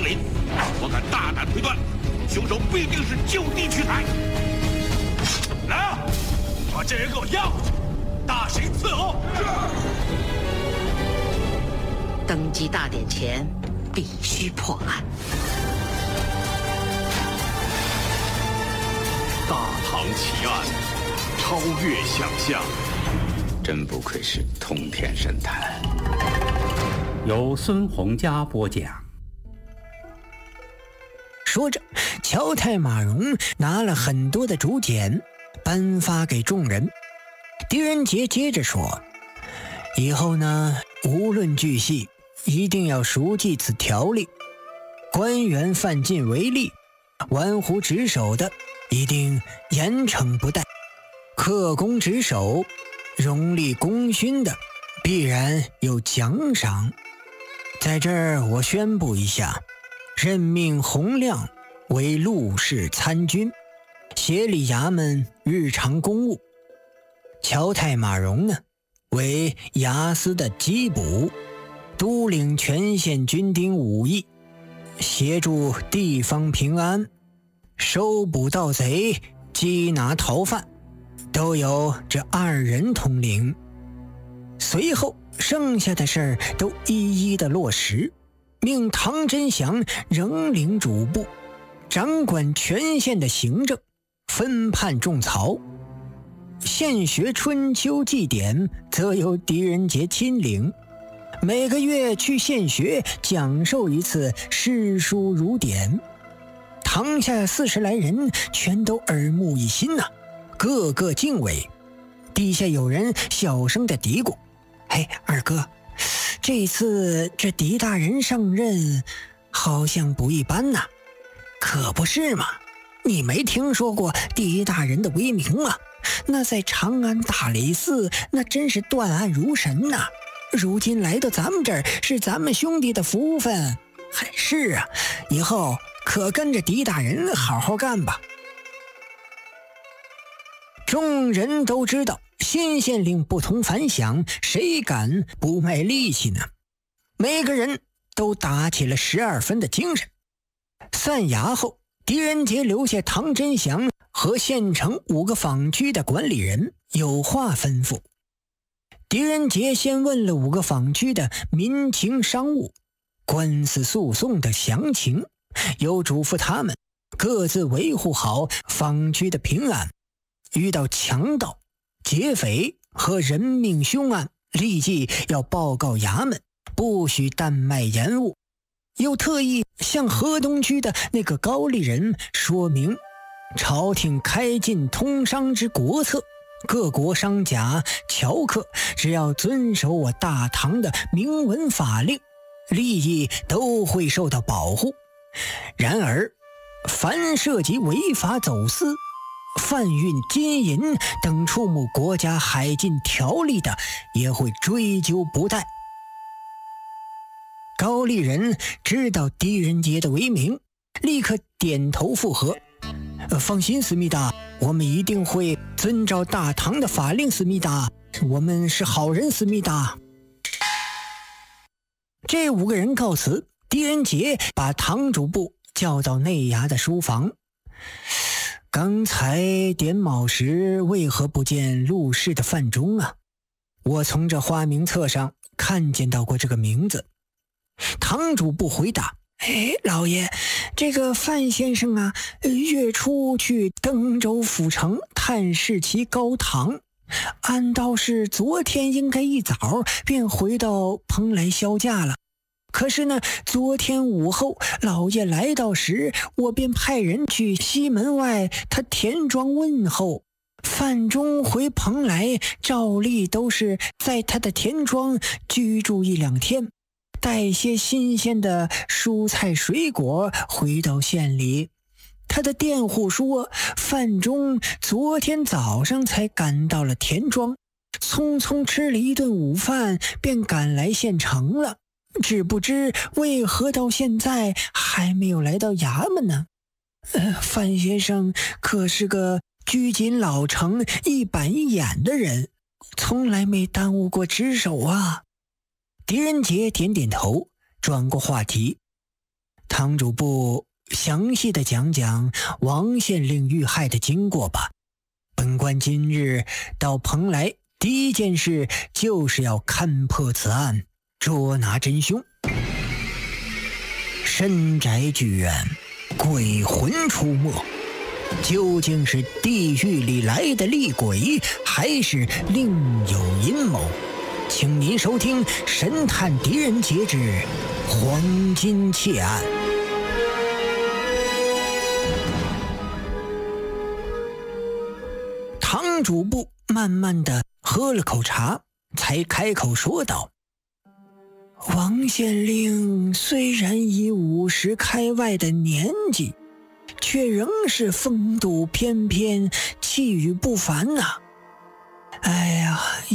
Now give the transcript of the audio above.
登临，我敢大胆推断，凶手必定是就地取材。来啊，把这人给我押回去，大刑伺候。 登基大典前，必须破案。 大唐奇案，超越想象。 真不愧是通天神探。 由孙洪佳播讲。 说着，乔太马荣拿了很多的竹简，颁发给众人。狄仁杰接着说：“以后呢，无论巨细，一定要熟记此条例。官员犯禁违例，玩忽职守的，一定严惩不贷；恪公职守，荣立功勋的，必然有奖赏。在这儿，我宣布一下。”任命洪亮为陆氏参军，协理衙门日常公务；乔太马荣呢，为衙司的缉捕，督领全县军丁武艺，协助地方平安，收捕盗贼，缉拿逃犯，都由这2人统领。随后剩下的事儿都一一的落实。命唐真祥仍领主簿，掌管全县的行政，分判种草。县学春秋祭典则由狄仁杰亲领，每个月去县学讲授一次诗书儒典。堂下40来人全都耳目一新呐，个个敬畏。底下有人小声的嘀咕：“哎，二哥，这次这狄大人上任好像不一般呐。”“可不是嘛，你没听说过狄大人的威名吗？那在长安大理寺那真是断案如神呐。如今来到咱们这儿是咱们兄弟的福分。是啊，以后可跟着狄大人好好干吧。”众人都知道新县令不同凡响，谁敢不卖力气呢？每个人都打起了12分的精神。散衙后，狄仁杰留下唐真祥和县城5个坊区的管理人，有话吩咐。狄仁杰先问了5个坊区的民情商务、官司诉讼的详情，又嘱咐他们各自维护好坊区的平安，遇到强盗、劫匪和人命凶案，立即要报告衙门，不许怠慢延误。又特意向河东区的那个高丽人说明，朝廷开禁通商之国策，各国商贾、樵客只要遵守我大唐的明文法令，利益都会受到保护。然而，凡涉及违法走私、贩运金银等触目国家海禁条例的，也会追究不贷。高丽人知道狄仁杰的威名，立刻点头附和：“放心，思密达，我们一定会遵照大唐的法令，思密达，我们是好人，思密达。”这5个人告辞，狄仁杰把唐主簿叫到内衙的书房。“刚才点卯时为何不见陆氏的范中啊？我从这花名册上看见到过这个名字。”堂主簿回答：“老爷，这个范先生啊，月初去登州府城探视其高堂，按道是昨天应该一早便回到蓬莱销假了。可是呢，昨天午后老爷来到时，我便派人去西门外他田庄问候。范中回蓬莱，照例都是在他的田庄居住1、2天，带些新鲜的蔬菜水果回到县里。他的佃户说，范中昨天早上才赶到了田庄，匆匆吃了一顿午饭，便赶来县城了。只不知为何到现在还没有来到衙门呢？范先生可是个拘谨老成、一板一眼的人，从来没耽误过职守啊。狄仁杰点点头，转过话题：“ 堂主簿详细的讲讲王县令遇害的经过吧。本官今日到蓬莱，第一件事就是要勘破此案，捉拿真凶。深宅剧院，鬼魂出没，究竟是地狱里来的厉鬼，还是另有阴谋？请您收听《神探狄仁杰之黄金窃案》。堂主簿慢慢的喝了口茶，才开口说道：王县令虽然已50开外的年纪，却仍是风度翩翩，气宇不凡啊。哎呀，